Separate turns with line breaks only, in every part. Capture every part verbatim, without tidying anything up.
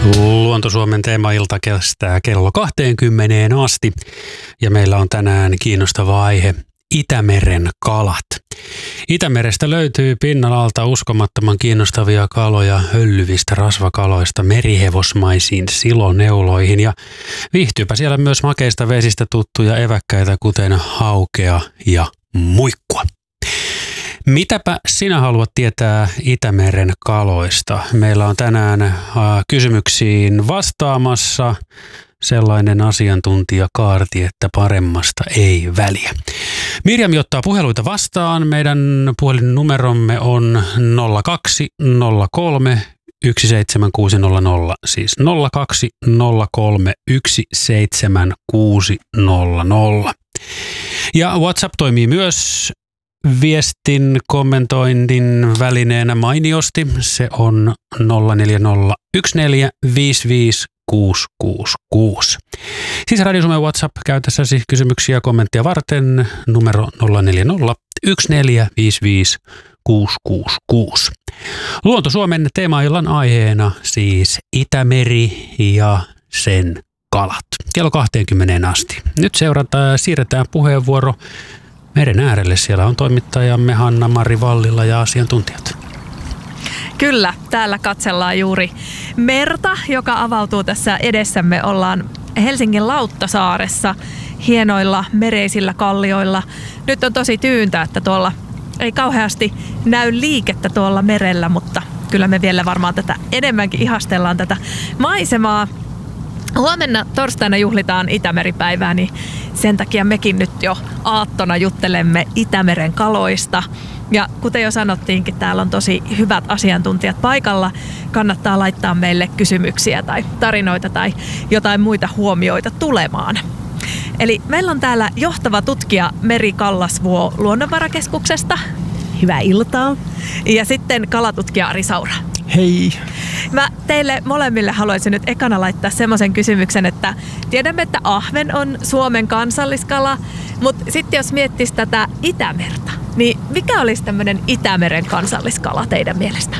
Luonto-Suomen teemailta kestää kello kaksikymmentä asti ja meillä on tänään kiinnostava aihe Itämeren kalat. Itämerestä löytyy pinnalalta uskomattoman kiinnostavia kaloja höllyvistä rasvakaloista merihevosmaisiin siloneuloihin ja viihtyypä siellä myös makeista vesistä tuttuja eväkkäitä kuten haukea ja muikkua. Mitäpä sinä haluat tietää Itämeren kaloista? Meillä on tänään äh, kysymyksiin vastaamassa sellainen asiantuntijakaarti, että paremmasta ei väliä. Mirjami ottaa puheluita vastaan. Meidän puhelinnumeromme on nolla kaksi nolla kolme yksi seitsemän kuusi nolla nolla, siis nolla kaksi nolla kolme yksi seitsemän kuusi nolla nolla. Ja WhatsApp toimii myös viestin kommentoinnin välineenä mainiosti. Se on nolla neljä nolla yksi neljä viisi viisi kuusi kuusi kuusi. Siis Radio Suomen WhatsApp käytössäsi kysymyksiä ja kommenttia varten numero nolla neljä nolla yksi neljä viisi viisi kuusi kuusi kuusi. Luonto-Suomen teemaillan aiheena siis Itämeri ja sen kalat. Kello kaksikymmentä asti. Nyt seurataan, siirretään puheenvuoro meren äärelle. Siellä on toimittajamme Hanna-Mari Vallila ja asiantuntijat.
Kyllä, täällä katsellaan juuri merta, joka avautuu tässä edessämme. Ollaan Helsingin Lauttasaaressa hienoilla mereisillä kallioilla. Nyt on tosi tyyntä, että tuolla ei kauheasti näy liikettä tuolla merellä, mutta kyllä me vielä varmaan tätä enemmänkin ihastellaan tätä maisemaa. Huomenna torstaina juhlitaan Itämeripäivää, niin sen takia mekin nyt jo aattona juttelemme Itämeren kaloista. Ja kuten jo sanottiinkin, täällä on tosi hyvät asiantuntijat paikalla. Kannattaa laittaa meille kysymyksiä tai tarinoita tai jotain muita huomioita tulemaan. Eli meillä on täällä johtava tutkija Meri Kallasvuo Luonnonvarakeskuksesta.
Hyvää iltaa.
Ja sitten kalatutkija Ari Saura.
Hei.
Mä teille molemmille haluaisin nyt ekana laittaa semmoisen kysymyksen, että tiedämme, että ahven on Suomen kansalliskala, mutta sitten jos miettisi tätä Itämerta, niin mikä olisi tämmöinen Itämeren kansalliskala teidän mielestä?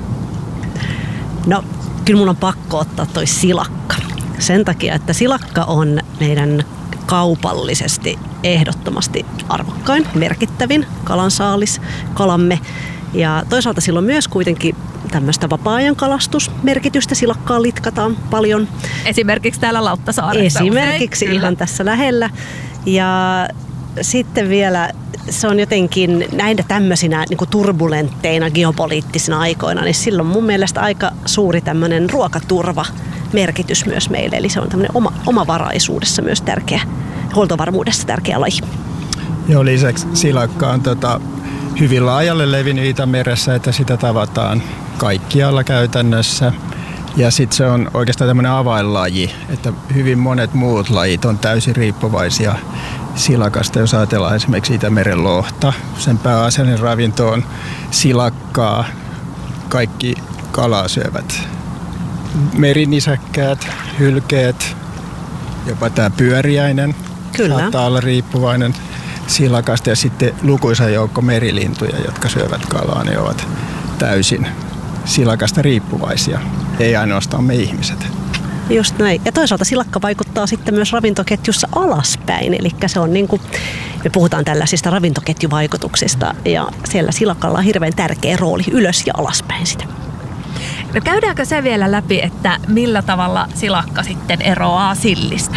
No, kyllä mun on pakko ottaa toi silakka. Sen takia, että silakka on meidän kaupallisesti ehdottomasti arvokkain, merkittävin kalansaalis, kalamme. Ja toisaalta sillä on myös kuitenkin tämmöistä vapaa-ajan kalastusmerkitystä. Silakkaa litkataan paljon.
Esimerkiksi täällä Lauttasaaressa.
Esimerkiksi
usein,
ihan tässä lähellä. Ja sitten vielä se on jotenkin näinä tämmöisinä niin kuin turbulentteina geopoliittisina aikoina, niin silloin mun mielestä aika suuri tämmöinen ruokaturva-merkitys myös meille. Eli se on tämmöinen oma, omavaraisuudessa myös tärkeä, huoltovarmuudessa tärkeä laji.
Joo, lisäksi silakka on tota, hyvin laajalle levinnyt Itämeressä, että sitä tavataan kaikkialla käytännössä. Ja sitten se on oikeastaan tämmöinen avainlaji, että hyvin monet muut lajit on täysin riippuvaisia silakasta. Jos ajatellaan esimerkiksi Itämeren lohta, sen pääasiallinen ravinto on silakkaa, kaikki kalaa syövät merinisäkkäät, hylkeet, jopa tämä pyöriäinen
Kyllä.
saattaa olla riippuvainen silakasta ja sitten lukuisa joukko merilintuja, jotka syövät kalaa, ne ovat täysin silakasta riippuvaisia, ei ainoastaan me ihmiset.
Just näin. Ja toisaalta silakka vaikuttaa sitten myös ravintoketjussa alaspäin, eli se on niin kuin, me puhutaan tällaisista ravintoketjuvaikutuksista ja siellä silakalla on hirveän tärkeä rooli ylös ja alaspäin sitä.
No käydäänkö se vielä läpi, että millä tavalla silakka sitten eroaa sillistä?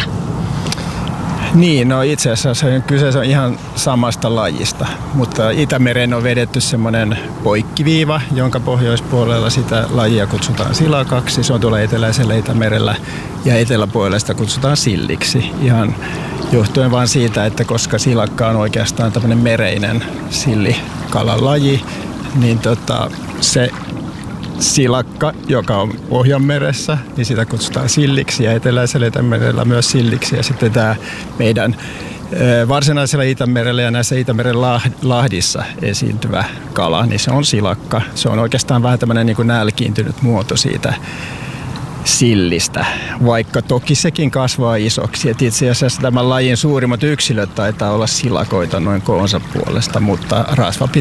Niin, no itse asiassa kyseessä on ihan samasta lajista, mutta Itämereen on vedetty semmoinen poikkiviiva, jonka pohjoispuolella sitä lajia kutsutaan silakaksi. Se on tuolla eteläisellä Itämerellä ja eteläpuolella sitä kutsutaan silliksi. Ihan johtuen vaan siitä, että koska silakka on oikeastaan tämmöinen mereinen sillikalan laji, niin tota, se silakka, joka on Pohjanmeressä, niin sitä kutsutaan silliksi ja eteläisellä Itämerellä myös silliksi. Ja sitten tämä meidän varsinaisella Itämerellä ja näissä Itämeren lahdissa esiintyvä kala, niin se on silakka. Se on oikeastaan vähän tämmöinen niin kuin nälkiintynyt muoto siitä sillistä, vaikka toki sekin kasvaa isoksi. Et itse asiassa tämän lajin suurimmat yksilöt taitaa olla silakoita noin koonsa puolesta, mutta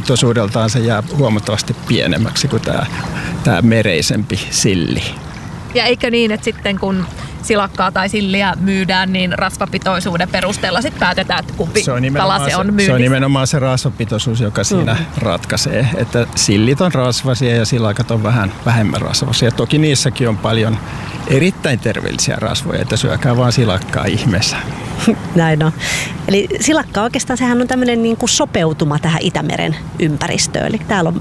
rasvapitoisuudeltaan se jää huomattavasti pienemmäksi kuin tämä, tämä mereisempi silli.
Ja eikö niin, että sitten kun silakkaa tai silliä myydään, niin rasvapitoisuuden perusteella sitten päätetään, että kumpi se kala se on myynnissä?
Se on nimenomaan se rasvapitoisuus, joka siinä mm. ratkaisee. Että sillit on rasvaisia ja silakat on vähän vähemmän rasvaisia. Toki niissäkin on paljon erittäin terveellisiä rasvoja, että syökää vaan silakkaa ihmeessä.
Näin on. Eli silakka oikeastaan sehän on tämmöinen niin kuin sopeutuma tähän Itämeren ympäristöön. Eli täällä on